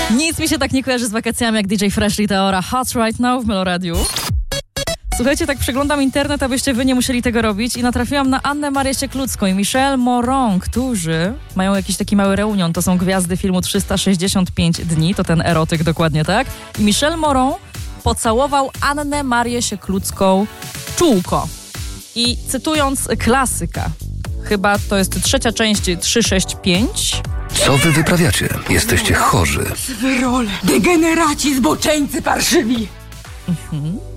Nic mi się tak nie kojarzy z wakacjami jak DJ Fresh i Teora Hot Right Now w Meloradiu. Słuchajcie, tak przeglądam internet, abyście wy nie musieli tego robić i natrafiłam na Annę Marię Siekludzką i Michelle Moron, którzy mają jakiś taki mały reunion. To są gwiazdy filmu 365 dni, to ten erotyk dokładnie, tak? I Michelle Moron pocałował Annę Marię Siekludzką w czółko. I cytując klasyka, chyba to jest trzecia część 365. Co wy wyprawiacie? Jesteście chorzy. Wyrole, degeneraci, zboczeńcy parszywi.